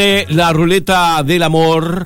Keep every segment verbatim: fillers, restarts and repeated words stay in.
Eh, la ruleta del amor.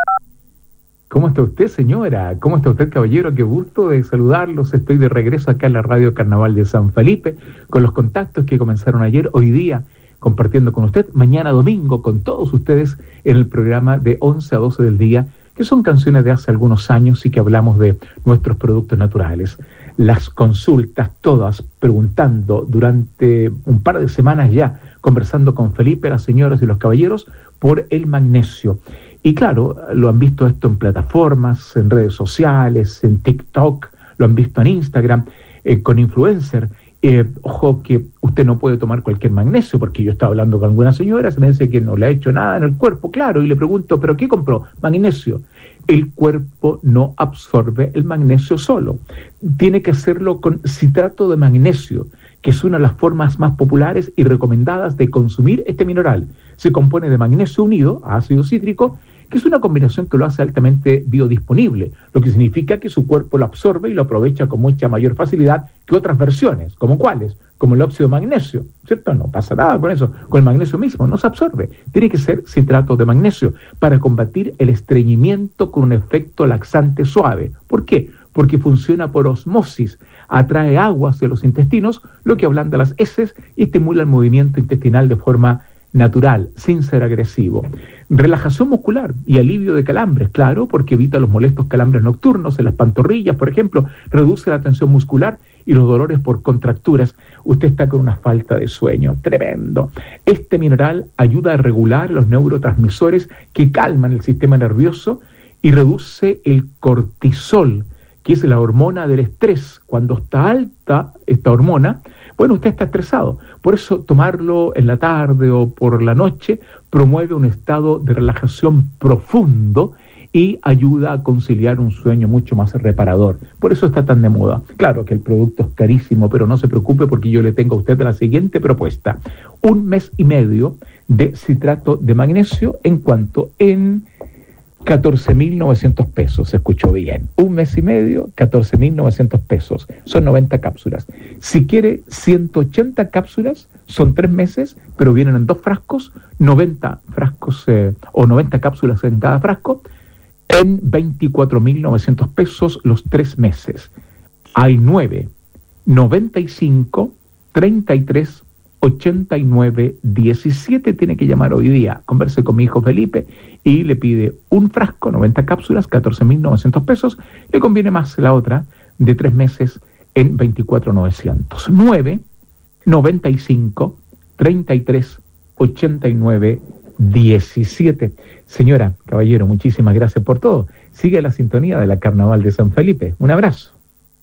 ¿Cómo está usted, señora? ¿Cómo está usted, caballero? Qué gusto de saludarlos. Estoy de regreso acá en la Radio Carnaval de San Felipe, con los contactos que comenzaron ayer, hoy día, compartiendo con usted, mañana domingo, con todos ustedes, en el programa de once a doce del día, que son canciones de hace algunos años y que hablamos de nuestros productos naturales. Las consultas, todas, preguntando durante un par de semanas ya, conversando con Felipe, las señoras y los caballeros, por el magnesio. Y claro, lo han visto esto en plataformas, en redes sociales, en TikTok, lo han visto en Instagram, eh, con influencers. Eh, ojo que usted no puede tomar cualquier magnesio, porque yo estaba hablando con alguna señora, se me dice que no le ha hecho nada en el cuerpo, claro, y le pregunto, ¿pero qué compró? Magnesio. El cuerpo no absorbe el magnesio solo, tiene que hacerlo con citrato de magnesio, que es una de las formas más populares y recomendadas de consumir este mineral. Se compone de magnesio unido a ácido cítrico, que es una combinación que lo hace altamente biodisponible, lo que significa que su cuerpo lo absorbe y lo aprovecha con mucha mayor facilidad que otras versiones. ¿Como cuáles? Como el óxido de magnesio, ¿cierto? No pasa nada con eso. Con el magnesio mismo no se absorbe. Tiene que ser citrato de magnesio para combatir el estreñimiento con un efecto laxante suave. ¿Por qué? Porque funciona por osmosis, atrae agua hacia los intestinos, lo que ablanda las heces y estimula el movimiento intestinal de forma natural, sin ser agresivo. Relajación muscular y alivio de calambres, claro, porque evita los molestos calambres nocturnos en las pantorrillas, por ejemplo, reduce la tensión muscular y los dolores por contracturas. Usted está con una falta de sueño, tremendo. Este mineral ayuda a regular los neurotransmisores que calman el sistema nervioso y reduce el cortisol, que es la hormona del estrés. Cuando está alta esta hormona, bueno, usted está estresado. Por eso tomarlo en la tarde o por la noche promueve un estado de relajación profundo y ayuda a conciliar un sueño mucho más reparador. Por eso está tan de moda. Claro que el producto es carísimo, pero no se preocupe porque yo le tengo a usted la siguiente propuesta. Un mes y medio de citrato de magnesio en cuanto en catorce mil novecientos pesos, se escuchó bien. Un mes y medio, catorce mil novecientos pesos. Son noventa cápsulas. Si quiere ciento ochenta cápsulas, son tres meses, pero vienen en dos frascos, noventa frascos eh, o noventa cápsulas en cada frasco, en veinticuatro mil novecientos pesos los tres meses. Hay nueve, noventa y cinco, treinta y tres, ochenta y nueve, diecisiete, tiene que llamar hoy día. Converse con mi hijo Felipe y le pide un frasco, noventa cápsulas, catorce mil novecientos pesos. Le conviene más la otra de tres meses en veinticuatro mil novecientos. nueve, noventa y cinco, treinta y tres, ochenta y nueve, diecisiete. Señora, caballero, muchísimas gracias por todo. Sigue la sintonía de la Carnaval de San Felipe. Un abrazo.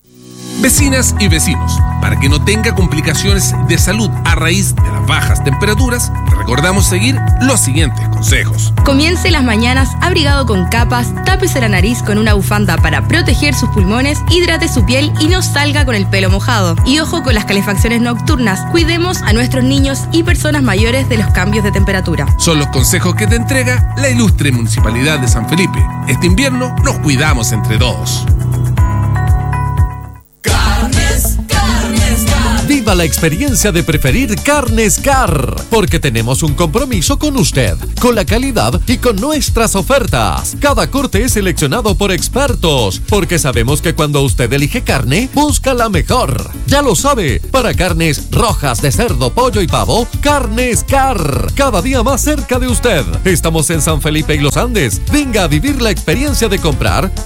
Vecinas y vecinos, para que no tenga complicaciones de salud a raíz de las bajas temperaturas, le recordamos seguir los siguientes consejos. Comience las mañanas abrigado con capas, tápese la nariz con una bufanda para proteger sus pulmones, hidrate su piel y no salga con el pelo mojado. Y ojo con las calefacciones nocturnas, cuidemos a nuestros niños y personas mayores de los cambios de temperatura. Son los consejos que te entrega la ilustre Municipalidad de San Felipe. Este invierno nos cuidamos entre todos. Viva la experiencia de preferir Carnes Car, porque tenemos un compromiso con usted, con la calidad y con nuestras ofertas. Cada corte es seleccionado por expertos, porque sabemos que cuando usted elige carne, busca la mejor. Ya lo sabe, para carnes rojas de cerdo, pollo y pavo, Carnes Car, cada día más cerca de usted. Estamos en San Felipe y Los Andes. Venga a vivir la experiencia de comprar